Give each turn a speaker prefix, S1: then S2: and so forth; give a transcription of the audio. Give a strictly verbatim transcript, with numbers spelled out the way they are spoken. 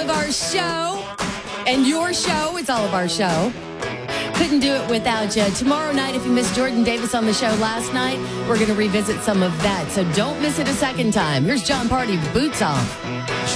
S1: of our show and your show. It's all of our show. Couldn't do it without you. Tomorrow night, if you missed Jordan Davis on the show last night, we're going to revisit some of that. So don't miss it a second time. Here's John Party, Boots Off.